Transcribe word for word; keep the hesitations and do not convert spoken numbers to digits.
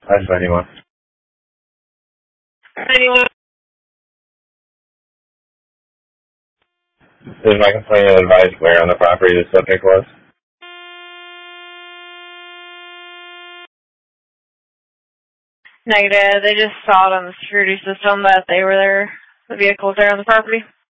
That's anyone. Anyone? Is my complaint advised where on the property the subject was? Negative. They just saw it on the security system that they were there. The vehicle was there on the property.